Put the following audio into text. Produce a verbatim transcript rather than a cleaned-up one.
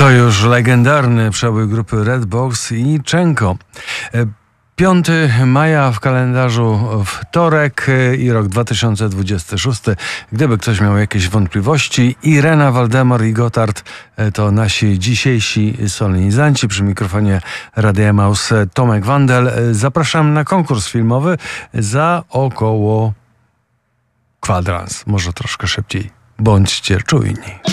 To już legendarny przebój grupy Redbox i Czenko. piątego maja w kalendarzu wtorek i rok dwa tysiące dwudziesty szósty. Gdyby ktoś miał jakieś wątpliwości, Irena Waldemar i Gotthard to nasi dzisiejsi solenizanci. Przy mikrofonie Radia Emaus Tomek Wandel. Zapraszam na konkurs filmowy za około kwadrans, może troszkę szybciej. Bądźcie czujni.